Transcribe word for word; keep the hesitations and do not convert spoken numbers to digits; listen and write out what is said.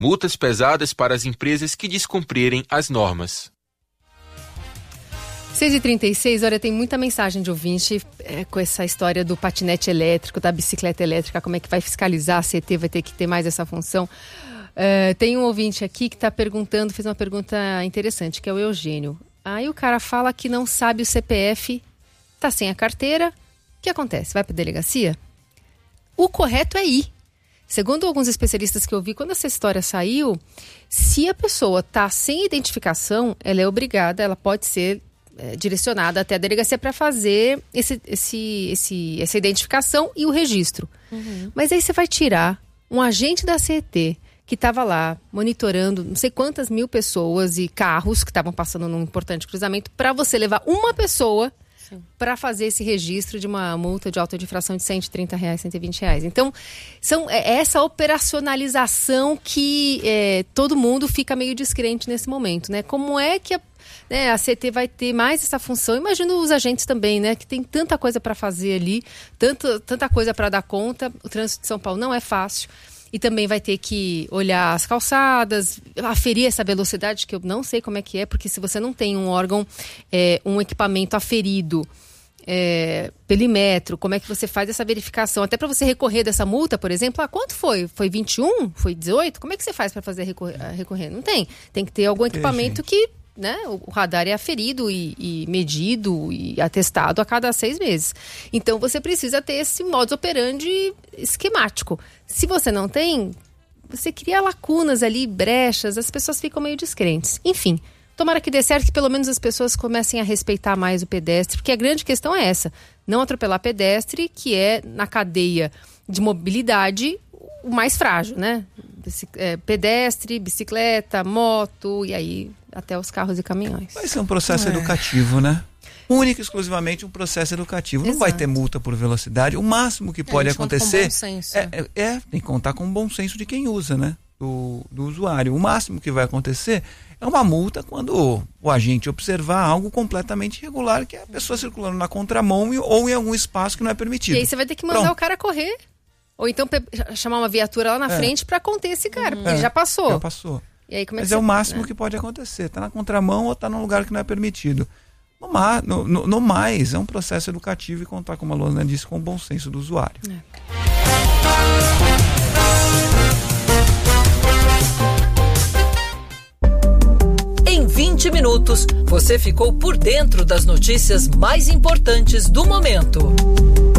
multas pesadas para as empresas que descumprirem as normas. seis e trinta e seis, olha, tem muita mensagem de ouvinte é, com essa história do patinete elétrico, da bicicleta elétrica, como é que vai fiscalizar, a C E T vai ter que ter mais essa função. Uh, tem um ouvinte aqui que está perguntando, fez uma pergunta interessante, que é o Eugênio. Aí o cara fala que não sabe o C P F, tá sem a carteira, o que acontece? Vai para a delegacia? O correto é ir. Segundo alguns especialistas que eu vi, quando essa história saiu, se a pessoa tá sem identificação, ela é obrigada, ela pode ser é, direcionada até a delegacia para fazer esse, esse, esse, essa identificação e o registro. Uhum. Mas aí você vai tirar um agente da C E T que estava lá monitorando não sei quantas mil pessoas e carros que estavam passando num importante cruzamento para você levar uma pessoa para fazer esse registro de uma multa de auto de infração de cento e trinta reais, cento e vinte reais. Então, são, é essa operacionalização que é, todo mundo fica meio descrente nesse momento, né? Como é que a, né, a C T vai ter mais essa função? Imagino os agentes também, né? Que tem tanta coisa para fazer ali, tanto, tanta coisa para dar conta. O trânsito de São Paulo não é fácil. E também vai ter que olhar as calçadas, aferir essa velocidade, que eu não sei como é que é, porque se você não tem um órgão, é, um equipamento aferido é, perímetro, como é que você faz essa verificação? Até para você recorrer dessa multa, por exemplo, ah, quanto foi? Foi vinte e um? Foi dezoito? Como é que você faz para fazer recorrer, recorrer? Não tem. Tem que ter algum equipamento que... Né? O radar é aferido e, e medido e atestado a cada seis meses. Então você precisa ter esse modus operandi esquemático. Se você não tem, você cria lacunas ali, brechas, as pessoas ficam meio descrentes. Enfim, tomara que dê certo, que pelo menos as pessoas comecem a respeitar mais o pedestre, porque a grande questão é essa: não atropelar pedestre, que é na cadeia de mobilidade o mais frágil, né? Pedestre, bicicleta, moto e aí até os carros e caminhões. Vai ser um processo é. educativo, né? Único e exclusivamente um processo educativo. Exato. Não vai ter multa por velocidade. O máximo que pode acontecer é, é, é tem que contar com o bom senso de quem usa, né? Do, do usuário. O máximo que vai acontecer é uma multa quando o, o agente observar algo completamente irregular, que é a pessoa circulando na contramão ou em algum espaço que não é permitido. E aí você vai ter que mandar Pronto. o cara correr. Ou então pe- chamar uma viatura lá na é. frente para conter esse cara, porque é. ele já passou. Já passou. E aí, como é Mas que é você, o máximo né? que pode acontecer. Tá na contramão ou tá num lugar que não é permitido. No, ma- no, no, no mais, é um processo educativo e contar, como a Luana disse, com o bom senso do usuário. É. Em vinte minutos, você ficou por dentro das notícias mais importantes do momento.